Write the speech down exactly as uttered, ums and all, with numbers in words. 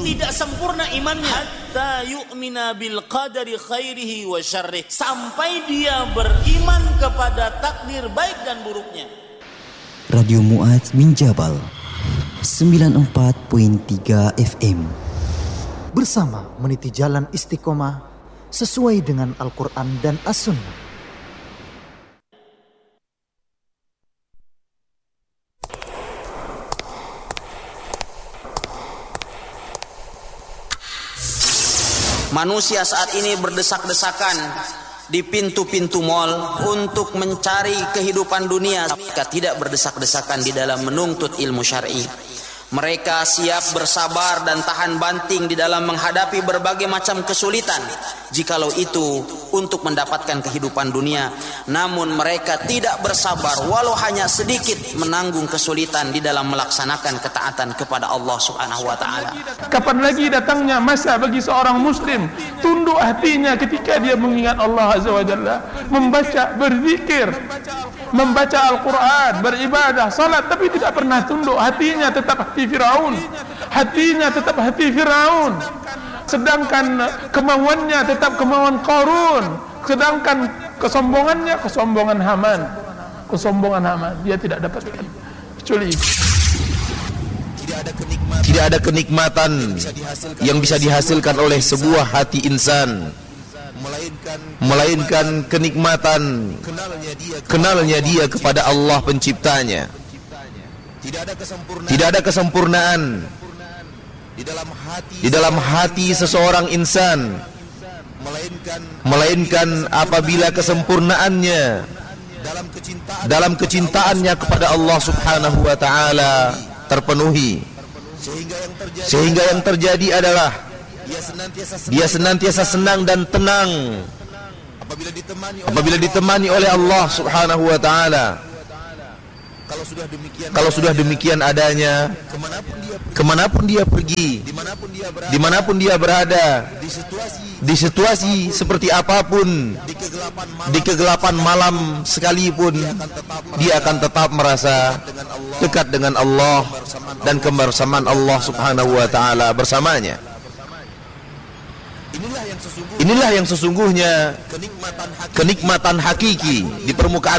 tidak sempurna imannya. Hatta yu'mina bil qadari khairihi wa syarrih, sampai dia beriman kepada takdir baik dan buruknya. Radio Mu'adz bin Jabal sembilan puluh empat koma tiga F M, bersama meniti jalan istiqomah sesuai dengan Al-Quran dan As-Sunnah. Manusia saat ini berdesak-desakan di pintu-pintu mal untuk mencari kehidupan dunia, jika tidak berdesak-desakan di dalam menuntut ilmu syar'i. Mereka siap bersabar dan tahan banting di dalam menghadapi berbagai macam kesulitan, jikalau itu untuk mendapatkan kehidupan dunia. Namun mereka tidak bersabar walau hanya sedikit menanggung kesulitan di dalam melaksanakan ketaatan kepada Allah Subhanahu wa taala. Kapan lagi datangnya masa bagi seorang muslim tunduk hatinya ketika dia mengingat Allah Azza wa Jalla, membaca, berzikir, membaca Al-Quran, beribadah, salat, tapi tidak pernah tunduk. Hatinya tetap hati Firaun, hatinya tetap hati Firaun, sedangkan kemauannya tetap kemauan Qarun, sedangkan kesombongannya kesombongan Haman, kesombongan Haman. Dia tidak dapatkan kecuali tidak ada kenikmatan yang bisa dihasilkan oleh sebuah hati insan melainkan kenikmatan kenalnya dia kepada Allah penciptanya. Tidak ada kesempurnaan di dalam hati seseorang insan melainkan apabila kesempurnaannya dalam kecintaannya kepada Allah Subhanahu wa taala terpenuhi, sehingga yang terjadi adalah dia senantiasa senang dan tenang apabila ditemani oleh Allah Subhanahu wa taala. Kalau sudah demikian adanya, kemanapun dia pergi, dimanapun dia berada, di situasi seperti apapun, di kegelapan malam sekalipun, dia akan tetap merasa dekat dengan Allah dan kebersamaan Allah Subhanahu wa taala bersamanya. Inilah yang sesungguhnya kenikmatan hakiki di permukaan